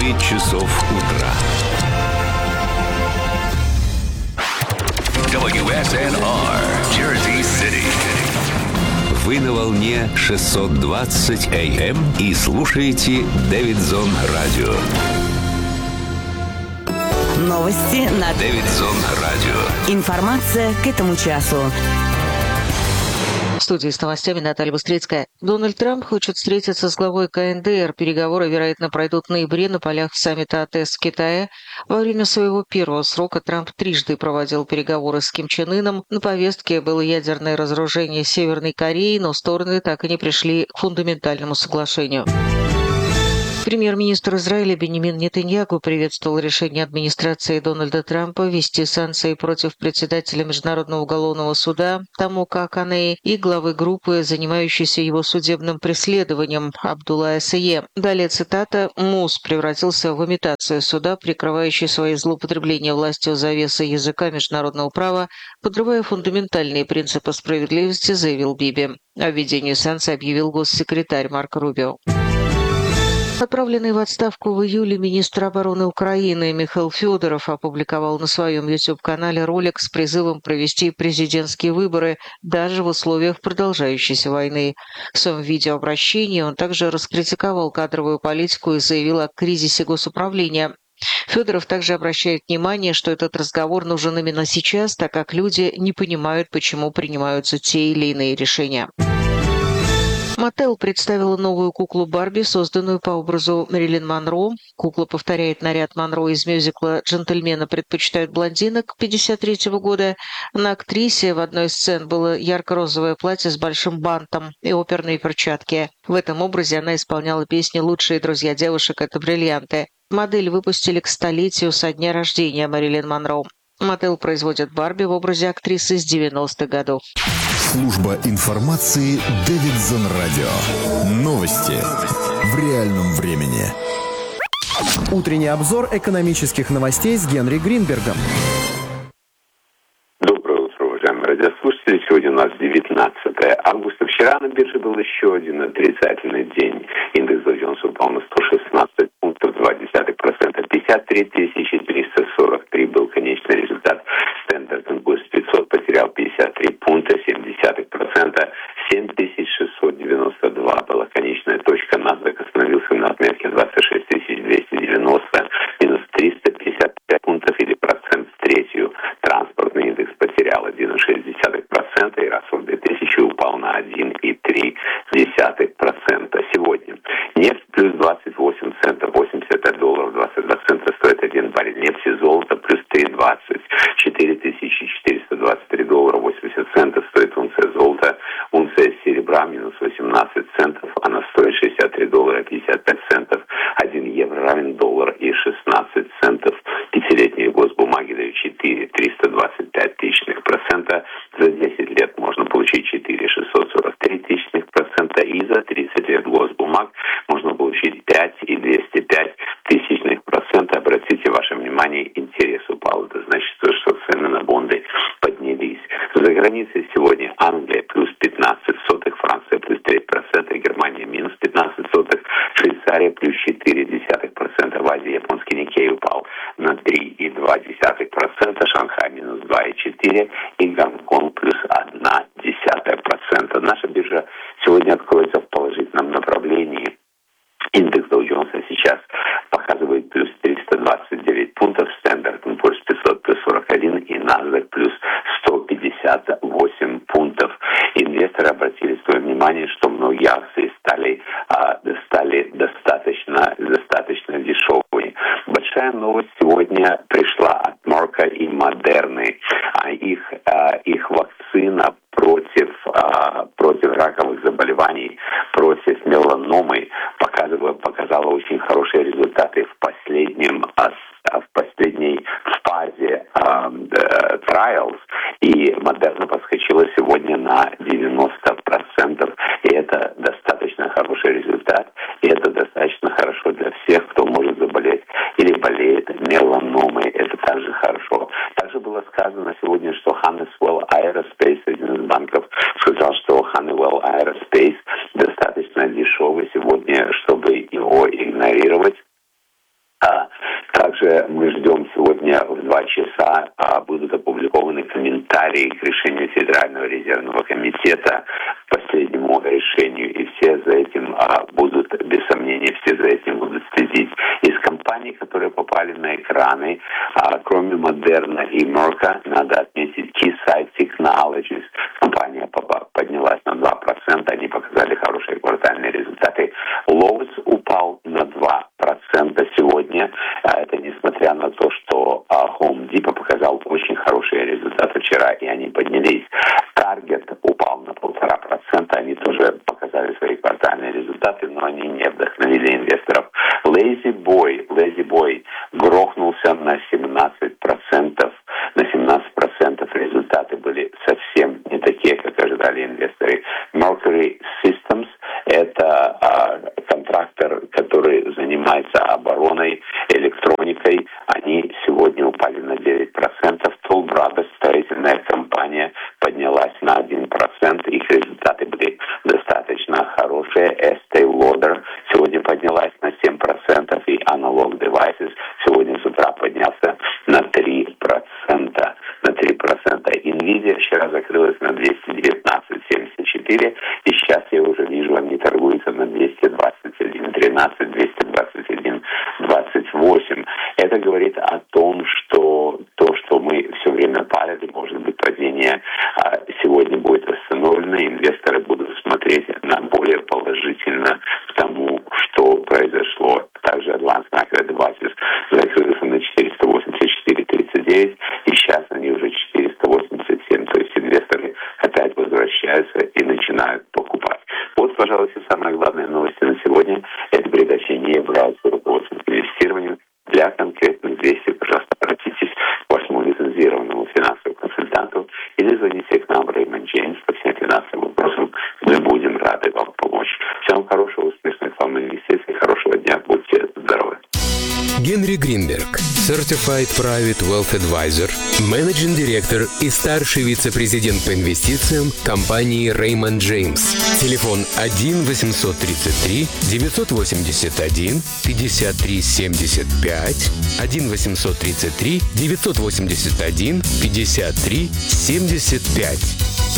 9 часов утра. WSNR, Jersey City. Вы на волне 620 АМ и слушаете Дэвидсон Радио. Новости на Дэвидсон Радио. Информация к этому часу. В студии с новостями Наталья Быстрицкая. Дональд Трамп хочет встретиться с главой КНДР. Переговоры, вероятно, пройдут в ноябре на полях саммита АТЭС в Китае. Во время своего первого срока Трамп трижды проводил переговоры с Ким Чен Ыном. На повестке было ядерное разоружение Северной Кореи, но стороны так и не пришли к фундаментальному соглашению. Премьер-министр Израиля Биньямин Нетаньяху приветствовал решение администрации Дональда Трампа ввести санкции против председателя Международного уголовного суда Тамока Канеи и главы группы, занимающейся его судебным преследованием Абдуллая Сае. Далее цитата: «МУС превратился в имитацию суда, прикрывающий свои злоупотребления властью завесы языка международного права, подрывая фундаментальные принципы справедливости», заявил Биби. О введении санкций объявил госсекретарь Марко Рубио. Отправленный в отставку в июле министр обороны Украины Михаил Федоров опубликовал на своем YouTube-канале ролик с призывом провести президентские выборы даже в условиях продолжающейся войны. В своем видеообращении он также раскритиковал кадровую политику и заявил о кризисе госуправления. Федоров также обращает внимание, что этот разговор нужен именно сейчас, так как люди не понимают, почему принимаются те или иные решения. Mattel представила новую куклу Барби, созданную по образу Мэрилин Монро. Кукла повторяет наряд Монро из мюзикла «Джентльмены предпочитают блондинок» 1953 года. На актрисе в одной из сцен было ярко-розовое платье с большим бантом и оперные перчатки. В этом образе она исполняла песни «Лучшие друзья девушек – это бриллианты». Модель выпустили к столетию со дня рождения Мэрилин Монро. Mattel производит Барби в образе актрисы с 90-х годов. Служба информации Дэвидсон Радио. Новости в реальном времени. Утренний обзор экономических новостей с Генри Гринбергом. Доброе утро, уважаемые радиослушатели. Сегодня у нас 19 августа. Вчера на бирже был еще один отрицательный день. Индекс Dow Jones упал на 116 пунктов, 0,2%. 53 343 был конечный результат. Standard & Poor's 500 потерял 53 пункта, 0,7%. 7692 была конечная точка. NASDAQ остановился на отметке 26 290, минус 355 пунктов или процент в третью. Транспортный индекс потерял 1,6%, и Russell 2000 упал на 1,3%. Сегодня нефть плюс 28 центов, 85 долларов 22 цента стоит один баррель нефти. Золото плюс 3,20, 4423 доллара 80 центов стоит унция золота. Унция серебра минус 18 центов, она стоит 63 доллара 55 центов. 1 евро равен доллар и 16 центов. Пятилетние госбумаги дают 4,325 тысячных процента. За 10 лет можно получить 4,643 тысячных процента. И за 30 лет госбумаг можно получить 5,205 тысячных процента. Обратите ваше внимание, интерес упал. Это значит, что цены на бонды поднялись. За границей сегодня Англия плюс 15 сотых, Франция плюс 3%, Германия минус 15 сотых, Швейцария плюс 0,4%. В Азии японский Никей упал на 3,2%, Шанхай минус 2,4% и Гонконг плюс 0,1%. Наша биржа сегодня откроется в положительном направлении. Индекс Dow Jones сейчас показывает плюс 329 пунктов, Standard & Poor's 500 плюс 41 и NASDAQ плюс 158 пунктов. Инвесторы обратили свое внимание, что многие акции стали достаточно дешевыми. Большая новость сегодня пришла от Мерка и Модерны. Их вакцина против раковых заболеваний, против меланомы показала очень хорошие результаты в последней фазе trials, и Модерна подскочила сегодня на 90%, и это достаточно хороший результат, и это достаточно хорошо для всех, кто может заболеть или болеет меланомой. Это также хорошо. Также было сказано сегодня, что Honeywell Aerospace, один из банков, сказал, что Honeywell Aerospace достаточно дешевый сегодня, чтобы его игнорировать. часа будут опубликованы комментарии к решению Федерального резервного комитета, к последнему решению, и все за этим будут, без сомнения, все за этим будут следить. Из компаний, которые попали на экраны, кроме Moderna и Merck, надо отметить Keysight Technologies. Компания поднялась на 2%, они показали хорошие квартальные результаты. Lowe's упал на 2% сегодня. Это несмотря на то, что Home Depot показал очень хорошие результаты вчера, и они поднялись. Target упал на 1,5%, они тоже показали свои квартальные результаты, но они не вдохновили инвесторов. Lazy Boy грохнулся на 17%. На 17% результаты были совсем не такие, как ожидали инвесторы. Mercury Systems – это контрактор, который занимается обороной, электроникой. Они сегодня упали на 9%. Toll Brothers, строительная компания, поднялась на 1%. Их результаты были достаточно хорошие. Estée Lauder сегодня поднялась на 7%. И Analog Devices сегодня с утра поднялся на 3%. Nvidia вчера закрылась на 219.74. И сейчас я уже вижу, они торгуются на 221.13, 221.28. Это говорит о том, что то, что мы все время парили, может быть, падение сегодня будет восстановлено. Инвесторы будут смотреть на более положительно к тому, что произошло. Также Advanced Micro Devices закрылся на 484.39, и сейчас они уже 487. То есть инвесторы опять возвращаются и начинают покупать. Вот, пожалуй, все самые главные новости на сегодня. Это передача не является руководством к инвестированию. Для конкретных действий, пожалуйста, обратитесь к вашему лицензированному финансовому консультанту или звоните к нам, Raymond James, по всем финансовым вопросам. Мы будем рады вам помочь. Всем хорошего, успешных вам инвестиций, хорошего дня, будьте здоровы. Генри Гринберг, Certified Private Wealth Advisor, Managing Director и старший вице-президент по инвестициям компании Raymond James. Телефон 1-833-981-53-75, 1-833-981-53-75.